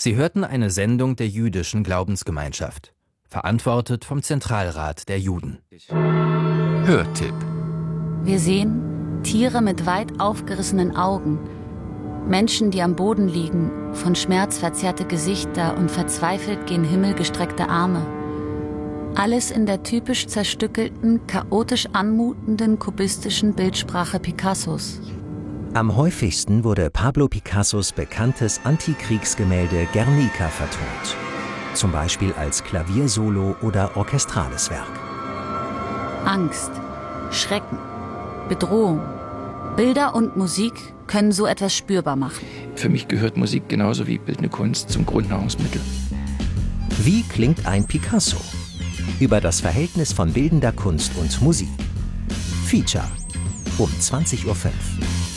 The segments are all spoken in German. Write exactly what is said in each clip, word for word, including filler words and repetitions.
Sie hörten eine Sendung der Jüdischen Glaubensgemeinschaft, verantwortet vom Zentralrat der Juden. Hörtipp: Wir sehen Tiere mit weit aufgerissenen Augen, Menschen, die am Boden liegen, von Schmerz verzerrte Gesichter und verzweifelt gen Himmel gestreckte Arme. Alles in der typisch zerstückelten, chaotisch anmutenden kubistischen Bildsprache Picassos. Am häufigsten wurde Pablo Picassos bekanntes Antikriegsgemälde Guernica vertont. Zum Beispiel als Klaviersolo oder orchestrales Werk. Angst, Schrecken, Bedrohung. Bilder und Musik können so etwas spürbar machen. Für mich gehört Musik genauso wie bildende Kunst zum Grundnahrungsmittel. Wie klingt ein Picasso? Über das Verhältnis von bildender Kunst und Musik. Feature um zwanzig Uhr fünf.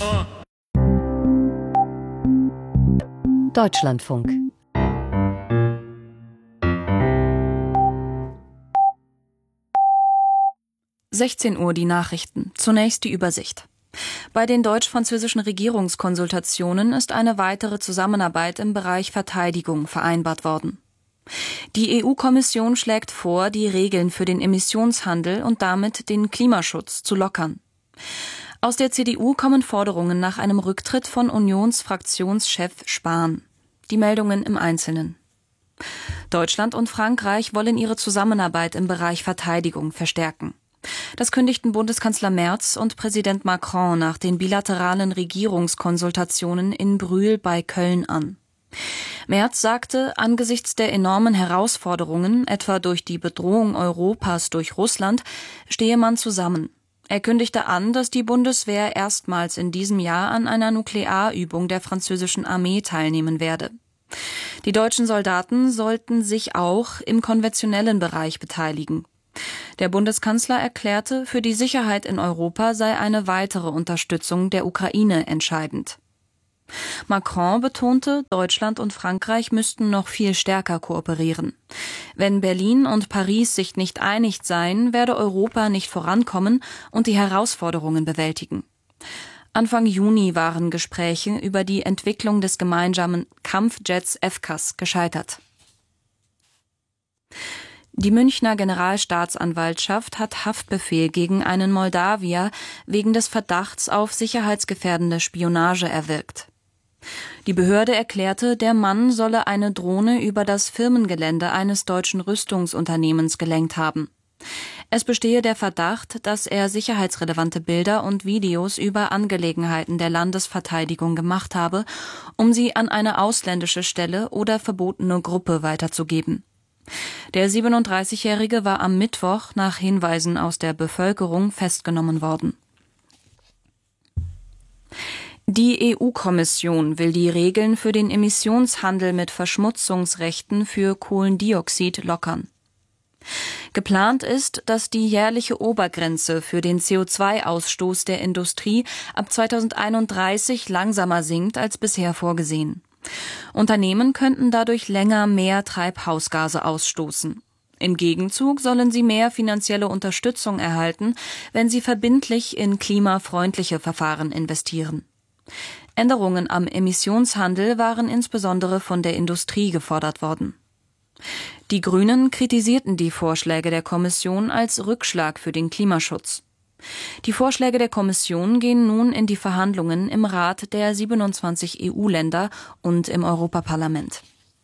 Deutschlandfunk. sechzehn Uhr die Nachrichten. Zunächst die Übersicht. Bei den deutsch-französischen Regierungskonsultationen ist eine weitere Zusammenarbeit im Bereich Verteidigung vereinbart worden. Die E U-Kommission schlägt vor, die Regeln für den Emissionshandel und damit den Klimaschutz zu lockern. Aus der C D U kommen Forderungen nach einem Rücktritt von Unionsfraktionschef Spahn. Die Meldungen im Einzelnen. Deutschland und Frankreich wollen ihre Zusammenarbeit im Bereich Verteidigung verstärken. Das kündigten Bundeskanzler Merz und Präsident Macron nach den bilateralen Regierungskonsultationen in Brühl bei Köln an. Merz sagte, angesichts der enormen Herausforderungen, etwa durch die Bedrohung Europas durch Russland, stehe man zusammen. Er kündigte an, dass die Bundeswehr erstmals in diesem Jahr an einer Nuklearübung der französischen Armee teilnehmen werde. Die deutschen Soldaten sollten sich auch im konventionellen Bereich beteiligen. Der Bundeskanzler erklärte, für die Sicherheit in Europa sei eine weitere Unterstützung der Ukraine entscheidend. Macron betonte, Deutschland und Frankreich müssten noch viel stärker kooperieren. Wenn Berlin und Paris sich nicht einig seien, werde Europa nicht vorankommen und die Herausforderungen bewältigen. Anfang Juni waren Gespräche über die Entwicklung des gemeinsamen Kampfjets F C A S gescheitert. Die Münchner Generalstaatsanwaltschaft hat Haftbefehl gegen einen Moldawier wegen des Verdachts auf sicherheitsgefährdende Spionage erwirkt. Die Behörde erklärte, der Mann solle eine Drohne über das Firmengelände eines deutschen Rüstungsunternehmens gelenkt haben. Es bestehe der Verdacht, dass er sicherheitsrelevante Bilder und Videos über Angelegenheiten der Landesverteidigung gemacht habe, um sie an eine ausländische Stelle oder verbotene Gruppe weiterzugeben. Der siebenunddreißigjährige war am Mittwoch nach Hinweisen aus der Bevölkerung festgenommen worden. Die E U-Kommission will die Regeln für den Emissionshandel mit Verschmutzungsrechten für Kohlendioxid lockern. Geplant ist, dass die jährliche Obergrenze für den C O zwei Ausstoß der Industrie ab zweitausendeinunddreißig langsamer sinkt als bisher vorgesehen. Unternehmen könnten dadurch länger mehr Treibhausgase ausstoßen. Im Gegenzug sollen sie mehr finanzielle Unterstützung erhalten, wenn sie verbindlich in klimafreundliche Verfahren investieren. Änderungen am Emissionshandel waren insbesondere von der Industrie gefordert worden. Die Grünen kritisierten die Vorschläge der Kommission als Rückschlag für den Klimaschutz. Die Vorschläge der Kommission gehen nun in die Verhandlungen im Rat der siebenundzwanzig E U-Länder und im Europaparlament.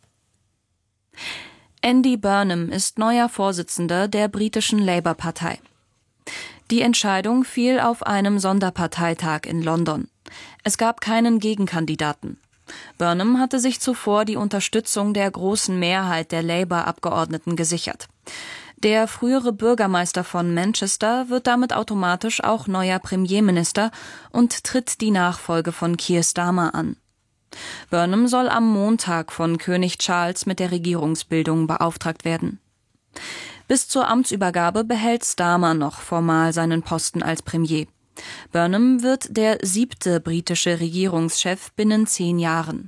Andy Burnham ist neuer Vorsitzender der britischen Labour-Partei. Die Entscheidung fiel auf einem Sonderparteitag in London. Es gab keinen Gegenkandidaten. Burnham hatte sich zuvor die Unterstützung der großen Mehrheit der Labour-Abgeordneten gesichert. Der frühere Bürgermeister von Manchester wird damit automatisch auch neuer Premierminister und tritt die Nachfolge von Keir Starmer an. Burnham soll am Montag von König Charles mit der Regierungsbildung beauftragt werden. Bis zur Amtsübergabe behält Starmer noch formal seinen Posten als Premier. Burnham wird der siebte britische Regierungschef binnen zehn Jahren.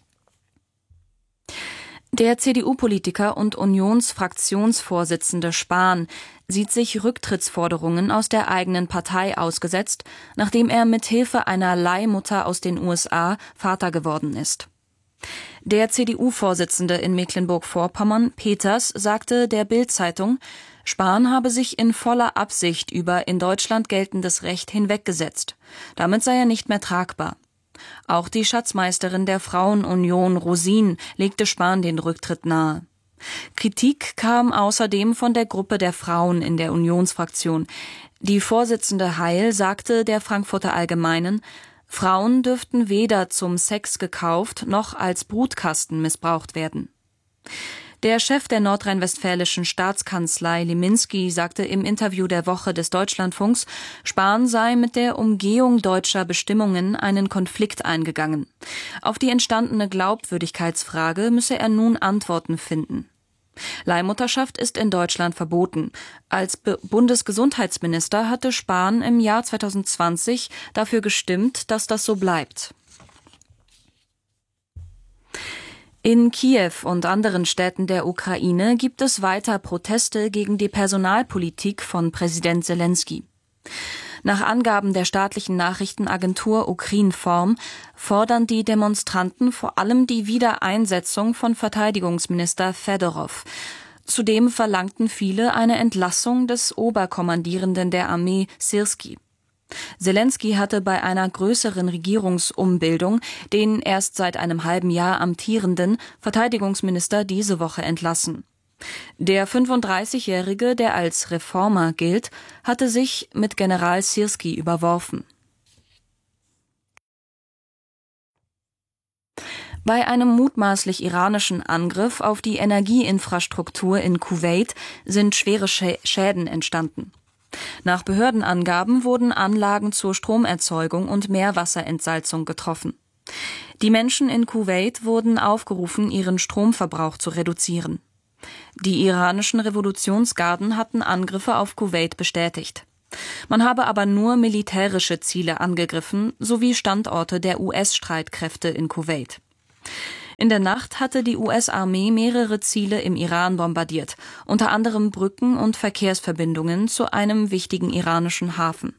Der C D U-Politiker und Unionsfraktionsvorsitzende Spahn sieht sich Rücktrittsforderungen aus der eigenen Partei ausgesetzt, nachdem er mit Hilfe einer Leihmutter aus den U S A Vater geworden ist. Der C D U-Vorsitzende in Mecklenburg-Vorpommern, Peters, sagte der Bild-Zeitung, Spahn habe sich in voller Absicht über in Deutschland geltendes Recht hinweggesetzt. Damit sei er nicht mehr tragbar. Auch die Schatzmeisterin der Frauenunion, Rosin, legte Spahn den Rücktritt nahe. Kritik kam außerdem von der Gruppe der Frauen in der Unionsfraktion. Die Vorsitzende Heil sagte der Frankfurter Allgemeinen, Frauen dürften weder zum Sex gekauft noch als Brutkasten missbraucht werden. Der Chef der nordrhein-westfälischen Staatskanzlei Liminski sagte im Interview der Woche des Deutschlandfunks, Spahn sei mit der Umgehung deutscher Bestimmungen einen Konflikt eingegangen. Auf die entstandene Glaubwürdigkeitsfrage müsse er nun Antworten finden. Leihmutterschaft ist in Deutschland verboten. Als Be- Bundesgesundheitsminister hatte Spahn im Jahr zweitausendzwanzig dafür gestimmt, dass das so bleibt. In Kiew und anderen Städten der Ukraine gibt es weiter Proteste gegen die Personalpolitik von Präsident Selenskyj. Nach Angaben der staatlichen Nachrichtenagentur Ukrinform fordern die Demonstranten vor allem die Wiedereinsetzung von Verteidigungsminister Fedorov. Zudem verlangten viele eine Entlassung des Oberkommandierenden der Armee Syrskij. Selenskyj hatte bei einer größeren Regierungsumbildung den erst seit einem halben Jahr amtierenden Verteidigungsminister diese Woche entlassen. Der fünfunddreißigjährige, der als Reformer gilt, hatte sich mit General Syrskij überworfen. Bei einem mutmaßlich iranischen Angriff auf die Energieinfrastruktur in Kuwait sind schwere Schäden entstanden. Nach Behördenangaben wurden Anlagen zur Stromerzeugung und Meerwasserentsalzung getroffen. Die Menschen in Kuwait wurden aufgerufen, ihren Stromverbrauch zu reduzieren. Die iranischen Revolutionsgarden hatten Angriffe auf Kuwait bestätigt. Man habe aber nur militärische Ziele angegriffen, sowie Standorte der U S-Streitkräfte in Kuwait. In der Nacht hatte die U S-Armee mehrere Ziele im Iran bombardiert, unter anderem Brücken und Verkehrsverbindungen zu einem wichtigen iranischen Hafen.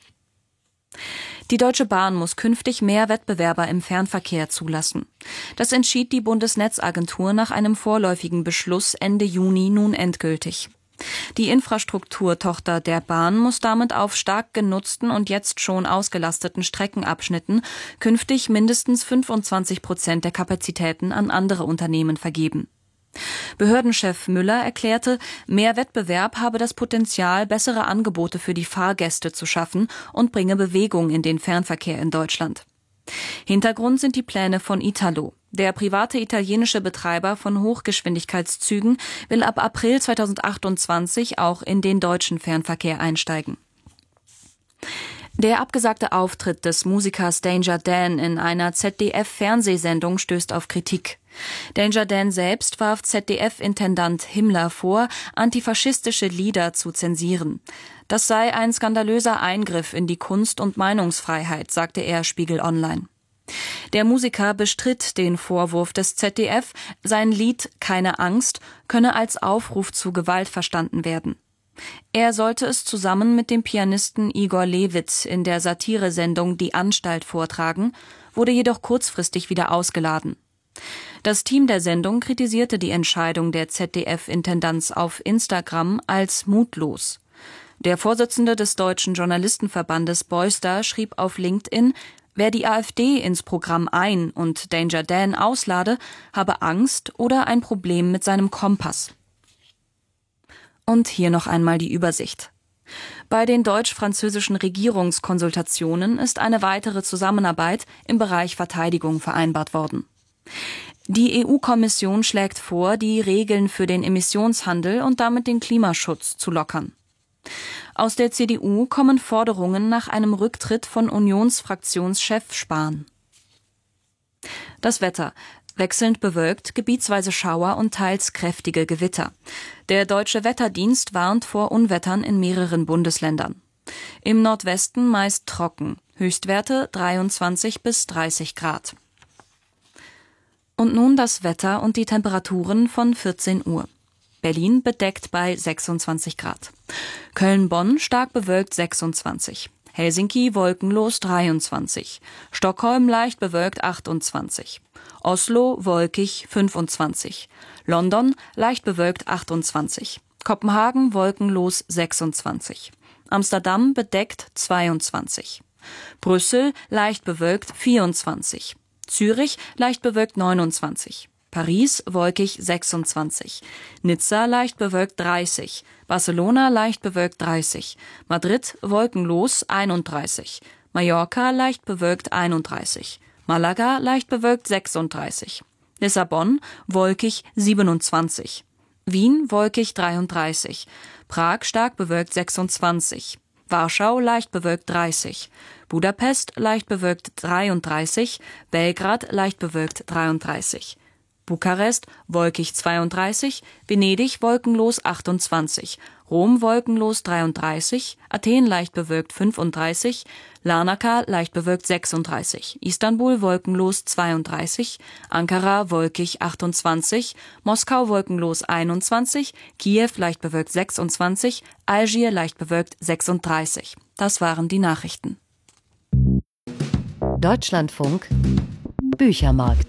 Die Deutsche Bahn muss künftig mehr Wettbewerber im Fernverkehr zulassen. Das entschied die Bundesnetzagentur nach einem vorläufigen Beschluss Ende Juni nun endgültig. Die Infrastrukturtochter der Bahn muss damit auf stark genutzten und jetzt schon ausgelasteten Streckenabschnitten künftig mindestens fünfundzwanzig Prozent der Kapazitäten an andere Unternehmen vergeben. Behördenchef Müller erklärte, mehr Wettbewerb habe das Potenzial, bessere Angebote für die Fahrgäste zu schaffen und bringe Bewegung in den Fernverkehr in Deutschland. Hintergrund sind die Pläne von Italo. Der private italienische Betreiber von Hochgeschwindigkeitszügen will ab April zweitausendachtundzwanzig auch in den deutschen Fernverkehr einsteigen. Der abgesagte Auftritt des Musikers Danger Dan in einer Z D F-Fernsehsendung stößt auf Kritik. Danger Dan selbst warf Z D F-Intendant Himmler vor, antifaschistische Lieder zu zensieren. Das sei ein skandalöser Eingriff in die Kunst- und Meinungsfreiheit, sagte er Spiegel Online. Der Musiker bestritt den Vorwurf des Z D F, sein Lied »Keine Angst« könne als Aufruf zu Gewalt verstanden werden. Er sollte es zusammen mit dem Pianisten Igor Levit in der Satiresendung Die Anstalt vortragen, wurde jedoch kurzfristig wieder ausgeladen. Das Team der Sendung kritisierte die Entscheidung der Z D F-Intendanz auf Instagram als mutlos. Der Vorsitzende des Deutschen Journalistenverbandes Beuster schrieb auf LinkedIn, wer die AfD ins Programm ein- und Danger Dan auslade, habe Angst oder ein Problem mit seinem Kompass. Und hier noch einmal die Übersicht. Bei den deutsch-französischen Regierungskonsultationen ist eine weitere Zusammenarbeit im Bereich Verteidigung vereinbart worden. Die E U-Kommission schlägt vor, die Regeln für den Emissionshandel und damit den Klimaschutz zu lockern. Aus der C D U kommen Forderungen nach einem Rücktritt von Unionsfraktionschef Spahn. Das Wetter. Wechselnd bewölkt, gebietsweise Schauer und teils kräftige Gewitter. Der Deutsche Wetterdienst warnt vor Unwettern in mehreren Bundesländern. Im Nordwesten meist trocken, Höchstwerte dreiundzwanzig bis dreißig Grad. Und nun das Wetter und die Temperaturen von vierzehn Uhr. Berlin bedeckt bei sechsundzwanzig Grad. Köln-Bonn stark bewölkt sechsundzwanzig. Helsinki wolkenlos dreiundzwanzig, Stockholm leicht bewölkt achtundzwanzig, Oslo wolkig fünfundzwanzig, London leicht bewölkt achtundzwanzig, Kopenhagen wolkenlos sechsundzwanzig, Amsterdam bedeckt zweiundzwanzig, Brüssel leicht bewölkt vierundzwanzig, Zürich leicht bewölkt neunundzwanzig, Paris wolkig sechsundzwanzig, Nizza leicht bewölkt dreißig, Barcelona leicht bewölkt dreißig, Madrid wolkenlos einunddreißig, Mallorca leicht bewölkt einunddreißig, Malaga leicht bewölkt sechsunddreißig, Lissabon wolkig siebenundzwanzig, Wien wolkig dreiunddreißig, Prag stark bewölkt sechsundzwanzig, Warschau leicht bewölkt dreißig, Budapest leicht bewölkt dreiunddreißig, Belgrad leicht bewölkt dreiunddreißig, Bukarest wolkig zweiunddreißig, Venedig wolkenlos achtundzwanzig, Rom wolkenlos dreiunddreißig, Athen leicht bewölkt fünfunddreißig, Larnaca leicht bewölkt sechsunddreißig, Istanbul wolkenlos zweiunddreißig, Ankara wolkig achtundzwanzig, Moskau wolkenlos einundzwanzig, Kiew leicht bewölkt sechsundzwanzig, Algier leicht bewölkt sechsunddreißig. Das waren die Nachrichten. Deutschlandfunk Büchermarkt.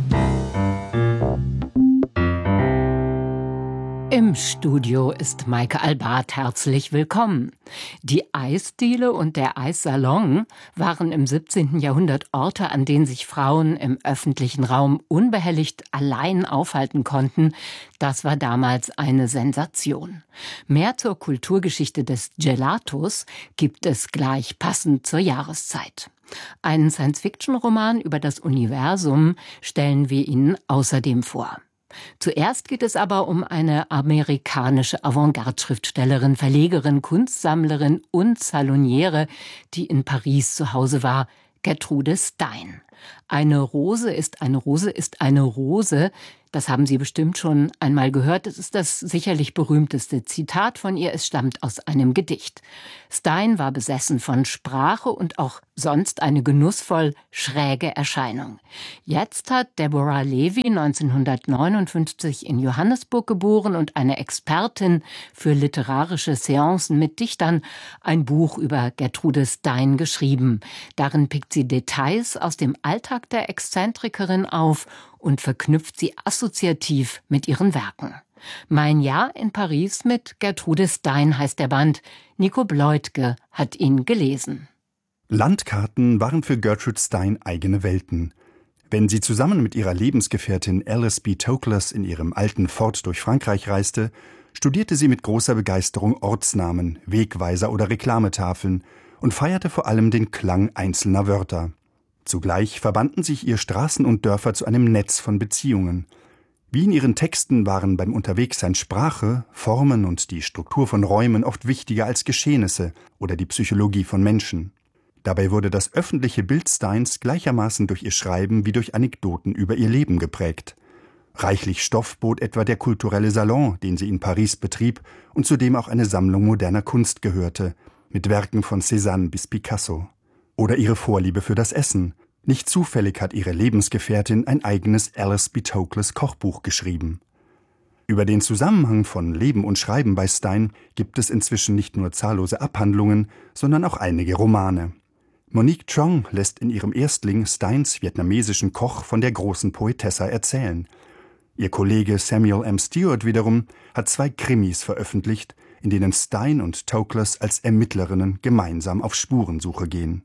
Im Studio ist Maike Albart. Herzlich willkommen. Die Eisdiele und der Eissalon waren im siebzehnten Jahrhundert Orte, an denen sich Frauen im öffentlichen Raum unbehelligt allein aufhalten konnten. Das war damals eine Sensation. Mehr zur Kulturgeschichte des Gelatos gibt es gleich passend zur Jahreszeit. Einen Science-Fiction-Roman über das Universum stellen wir Ihnen außerdem vor. Zuerst geht es aber um eine amerikanische Avantgarde-Schriftstellerin, Verlegerin, Kunstsammlerin und Saloniere, die in Paris zu Hause war, Gertrude Stein. Eine Rose ist eine Rose ist eine Rose. Das haben Sie bestimmt schon einmal gehört. Es ist das sicherlich berühmteste Zitat von ihr. Es stammt aus einem Gedicht. Stein war besessen von Sprache und auch sonst eine genussvoll schräge Erscheinung. Jetzt hat Deborah Levy neunzehnhundertneunundfünfzig in Johannesburg geboren und eine Expertin für literarische Seancen mit Dichtern ein Buch über Gertrude Stein geschrieben. Darin pickt sie Details aus dem Alltag der Exzentrikerin auf und verknüpft sie assoziativ mit ihren Werken. Mein Jahr in Paris mit Gertrude Stein heißt der Band. Nico Bleutke hat ihn gelesen. Landkarten waren für Gertrude Stein eigene Welten. Wenn sie zusammen mit ihrer Lebensgefährtin Alice B. Toklas in ihrem alten Ford durch Frankreich reiste, studierte sie mit großer Begeisterung Ortsnamen, Wegweiser oder Reklametafeln und feierte vor allem den Klang einzelner Wörter. Zugleich verbanden sich ihr Straßen und Dörfer zu einem Netz von Beziehungen. Wie in ihren Texten waren beim Unterwegssein Sprache, Formen und die Struktur von Räumen oft wichtiger als Geschehnisse oder die Psychologie von Menschen. Dabei wurde das öffentliche Bild Steins gleichermaßen durch ihr Schreiben wie durch Anekdoten über ihr Leben geprägt. Reichlich Stoff bot etwa der kulturelle Salon, den sie in Paris betrieb und zu dem auch eine Sammlung moderner Kunst gehörte, mit Werken von Cézanne bis Picasso. Oder ihre Vorliebe für das Essen. Nicht zufällig hat ihre Lebensgefährtin ein eigenes Alice B. Toklas Kochbuch geschrieben. Über den Zusammenhang von Leben und Schreiben bei Stein gibt es inzwischen nicht nur zahllose Abhandlungen, sondern auch einige Romane. Monique Trong lässt in ihrem Erstling Steins vietnamesischen Koch von der großen Poetessa erzählen. Ihr Kollege Samuel M. Stewart wiederum hat zwei Krimis veröffentlicht, in denen Stein und Toklas als Ermittlerinnen gemeinsam auf Spurensuche gehen.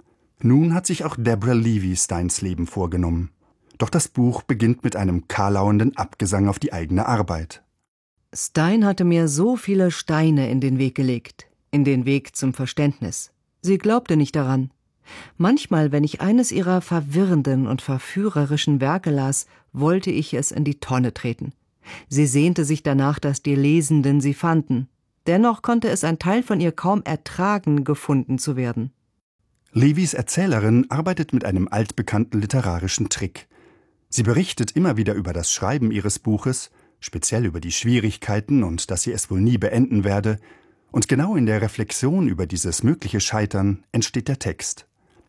Nun hat sich auch Deborah Levy Steins Leben vorgenommen. Doch das Buch beginnt mit einem karlauenden Abgesang auf die eigene Arbeit. Stein hatte mir so viele Steine in den Weg gelegt, in den Weg zum Verständnis. Sie glaubte nicht daran. Manchmal, wenn ich eines ihrer verwirrenden und verführerischen Werke las, wollte ich es in die Tonne treten. Sie sehnte sich danach, dass die Lesenden sie fanden. Dennoch konnte es ein Teil von ihr kaum ertragen, gefunden zu werden. Levys Erzählerin arbeitet mit einem altbekannten literarischen Trick. Sie berichtet immer wieder über das Schreiben ihres Buches, speziell über die Schwierigkeiten und dass sie es wohl nie beenden werde, und genau in der Reflexion über dieses mögliche Scheitern entsteht der Text.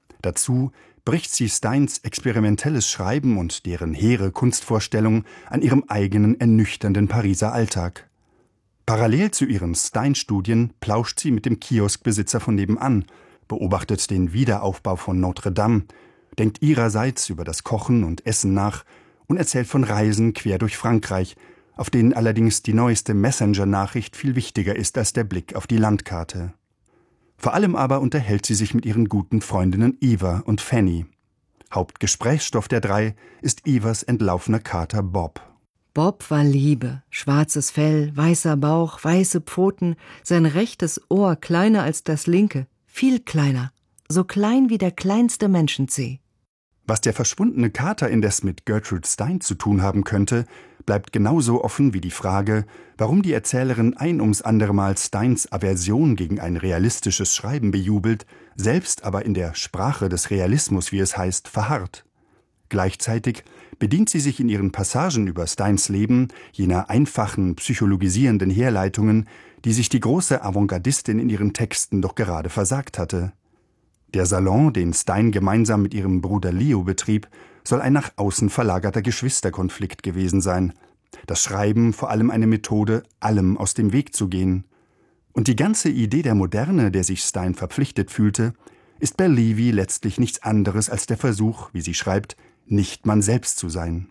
Dazu bricht sie Steins experimentelles Schreiben und deren hehre Kunstvorstellung an ihrem eigenen ernüchternden Pariser Alltag. Parallel zu ihren Stein-Studien plauscht sie mit dem Kioskbesitzer von nebenan, beobachtet den Wiederaufbau von Notre Dame, denkt ihrerseits über das Kochen und Essen nach und erzählt von Reisen quer durch Frankreich, auf denen allerdings die neueste Messenger-Nachricht viel wichtiger ist als der Blick auf die Landkarte. Vor allem aber unterhält sie sich mit ihren guten Freundinnen Eva und Fanny. Hauptgesprächsstoff der drei ist Evas entlaufener Kater Bob. Bob war Liebe, schwarzes Fell, weißer Bauch, weiße Pfoten, sein rechtes Ohr kleiner als das linke, viel kleiner, so klein wie der kleinste Menschenzeh. Was der verschwundene Kater indes mit Gertrude Stein zu tun haben könnte, bleibt genauso offen wie die Frage, warum die Erzählerin ein ums andere Mal Steins Aversion gegen ein realistisches Schreiben bejubelt, selbst aber in der Sprache des Realismus, wie es heißt, verharrt. Gleichzeitig bedient sie sich in ihren Passagen über Steins Leben jener einfachen, psychologisierenden Herleitungen, die sich die große Avantgardistin in ihren Texten doch gerade versagt hatte. Der Salon, den Stein gemeinsam mit ihrem Bruder Leo betrieb, soll ein nach außen verlagerter Geschwisterkonflikt gewesen sein. Das Schreiben vor allem eine Methode, allem aus dem Weg zu gehen. Und die ganze Idee der Moderne, der sich Stein verpflichtet fühlte, ist bei Levy letztlich nichts anderes als der Versuch, wie sie schreibt, nicht man selbst zu sein.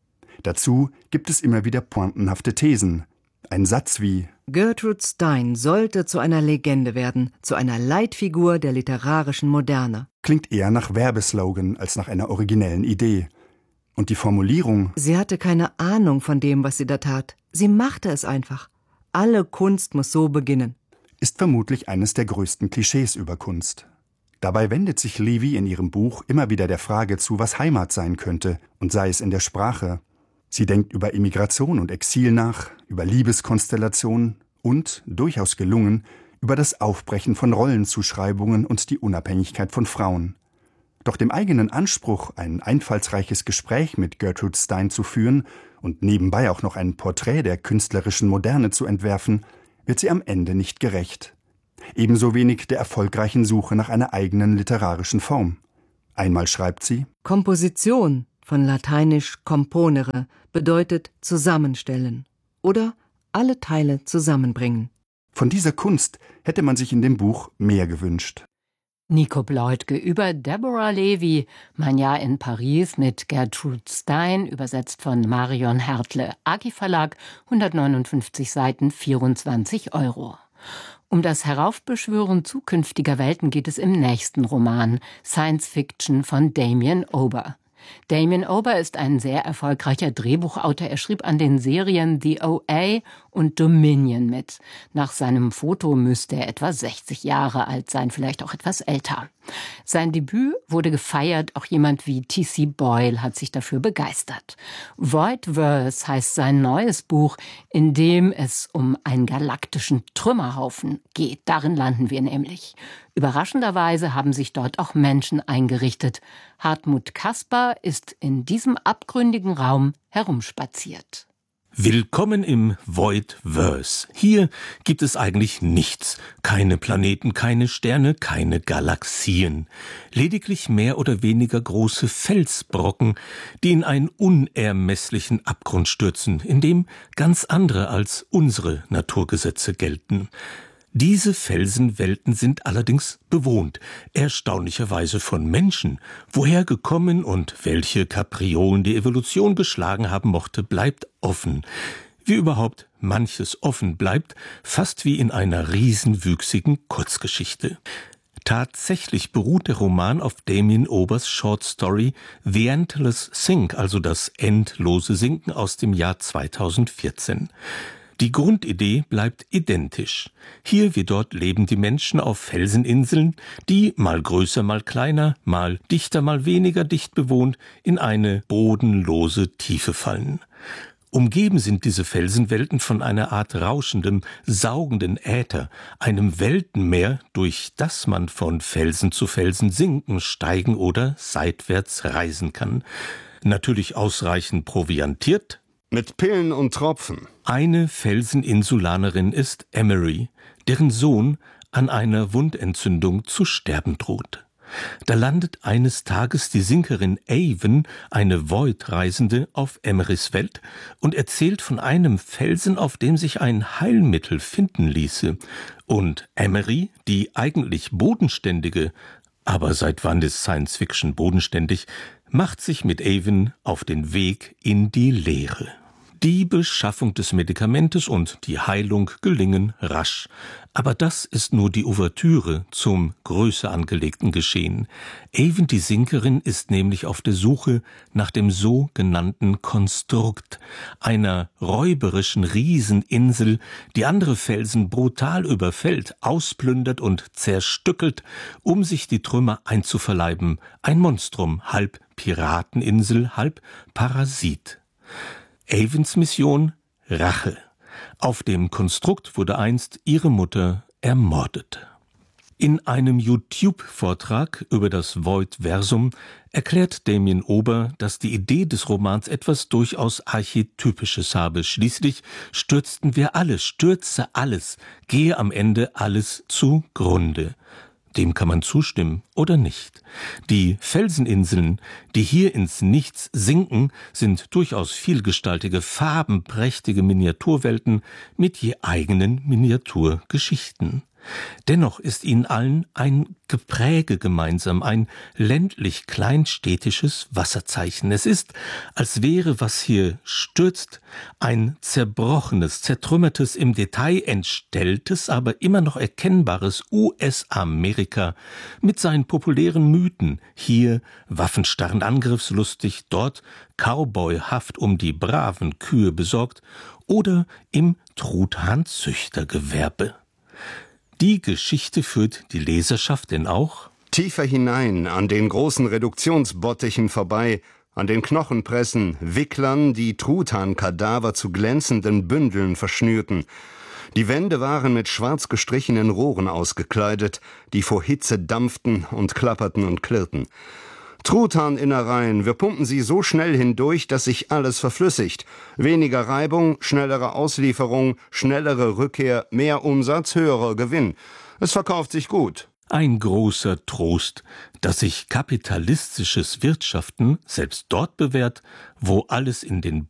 Dazu gibt es immer wieder pointenhafte Thesen. Ein Satz wie Gertrude Stein sollte zu einer Legende werden, zu einer Leitfigur der literarischen Moderne. Klingt eher nach Werbeslogan als nach einer originellen Idee. Und die Formulierung Sie hatte keine Ahnung von dem, was sie da tat. Sie machte es einfach. Alle Kunst muss so beginnen. Ist vermutlich eines der größten Klischees über Kunst. Dabei wendet sich Levy in ihrem Buch immer wieder der Frage zu, was Heimat sein könnte, und sei es in der Sprache. Sie denkt über Emigration und Exil nach, über Liebeskonstellationen und, durchaus gelungen, über das Aufbrechen von Rollenzuschreibungen und die Unabhängigkeit von Frauen. Doch dem eigenen Anspruch, ein einfallsreiches Gespräch mit Gertrude Stein zu führen und nebenbei auch noch ein Porträt der künstlerischen Moderne zu entwerfen, wird sie am Ende nicht gerecht. Ebenso wenig der erfolgreichen Suche nach einer eigenen literarischen Form. Einmal schreibt sie: Komposition, von lateinisch componere, bedeutet zusammenstellen oder alle Teile zusammenbringen. Von dieser Kunst hätte man sich in dem Buch mehr gewünscht. Nico Bleutke über Deborah Levy, Mein Jahr in Paris mit Gertrude Stein, übersetzt von Marion Hertle. Aki Verlag, hundertneunundfünfzig Seiten, vierundzwanzig Euro. Um das Heraufbeschwören zukünftiger Welten geht es im nächsten Roman, Science Fiction von Damien Ober. Damien Ober ist ein sehr erfolgreicher Drehbuchautor. Er schrieb an den Serien The O A und Dominion mit. Nach seinem Foto müsste er etwa sechzig Jahre alt sein, vielleicht auch etwas älter. Sein Debüt wurde gefeiert, auch jemand wie T C Boyle hat sich dafür begeistert. Voidverse heißt sein neues Buch, in dem es um einen galaktischen Trümmerhaufen geht. Darin landen wir nämlich. Überraschenderweise haben sich dort auch Menschen eingerichtet. Hartmut Kasper ist in diesem abgründigen Raum herumspaziert. Willkommen im Voidverse. Hier gibt es eigentlich nichts. Keine Planeten, keine Sterne, keine Galaxien. Lediglich mehr oder weniger große Felsbrocken, die in einen unermesslichen Abgrund stürzen, in dem ganz andere als unsere Naturgesetze gelten. Diese Felsenwelten sind allerdings bewohnt, erstaunlicherweise von Menschen. Woher gekommen und welche Kapriolen die Evolution geschlagen haben mochte, bleibt offen. Wie überhaupt manches offen bleibt, fast wie in einer riesenwüchsigen Kurzgeschichte. Tatsächlich beruht der Roman auf Damien Obers Short Story The Endless Sink, also das endlose Sinken aus dem Jahr zweitausendvierzehn. Die Grundidee bleibt identisch. Hier wie dort leben die Menschen auf Felseninseln, die, mal größer, mal kleiner, mal dichter, mal weniger dicht bewohnt, in eine bodenlose Tiefe fallen. Umgeben sind diese Felsenwelten von einer Art rauschendem, saugenden Äther, einem Weltenmeer, durch das man von Felsen zu Felsen sinken, steigen oder seitwärts reisen kann. Natürlich ausreichend proviantiert, mit Pillen und Tropfen. Eine Felseninsulanerin ist Emery, deren Sohn an einer Wundentzündung zu sterben droht. Da landet eines Tages die Sinkerin Avon, eine Void-Reisende, auf Emerys Welt und erzählt von einem Felsen, auf dem sich ein Heilmittel finden ließe. Und Emery, die eigentlich bodenständige, aber seit wann ist Science Fiction bodenständig, macht sich mit Avon auf den Weg in die Leere. Die Beschaffung des Medikamentes und die Heilung gelingen rasch. Aber das ist nur die Ouvertüre zum größer angelegten Geschehen. Avon die Sinkerin ist nämlich auf der Suche nach dem sogenannten Konstrukt, einer räuberischen Rieseninsel, die andere Felsen brutal überfällt, ausplündert und zerstückelt, um sich die Trümmer einzuverleiben. Ein Monstrum, halb Pirateninsel, halb Parasit. Avons Mission: Rache. Auf dem Konstrukt wurde einst ihre Mutter ermordet. In einem YouTube-Vortrag über das Void-Versum erklärt Damien Ober, dass die Idee des Romans etwas durchaus Archetypisches habe. Schließlich stürzten wir alle, stürze alles, gehe am Ende alles zugrunde. Dem kann man zustimmen oder nicht. Die Felseninseln, die hier ins Nichts sinken, sind durchaus vielgestaltige, farbenprächtige Miniaturwelten mit je eigenen Miniaturgeschichten. Dennoch ist ihnen allen ein Gepräge gemeinsam, ein ländlich-kleinstädtisches Wasserzeichen. Es ist, als wäre, was hier stürzt, ein zerbrochenes, zertrümmertes, im Detail entstelltes, aber immer noch erkennbares U S-Amerika mit seinen populären Mythen. Hier waffenstarrend angriffslustig, dort cowboyhaft um die braven Kühe besorgt oder im Truthahnzüchtergewerbe. Die Geschichte führt die Leserschaft denn auch tiefer hinein, an den großen Reduktionsbottichen vorbei, an den Knochenpressen, Wicklern, die Truthahnkadaver zu glänzenden Bündeln verschnürten. Die Wände waren mit schwarz gestrichenen Rohren ausgekleidet, die vor Hitze dampften und klapperten und klirrten. Truthahninnereien, wir pumpen sie so schnell hindurch, dass sich alles verflüssigt. Weniger Reibung, schnellere Auslieferung, schnellere Rückkehr, mehr Umsatz, höherer Gewinn. Es verkauft sich gut. Ein großer Trost, dass sich kapitalistisches Wirtschaften selbst dort bewährt, wo alles in den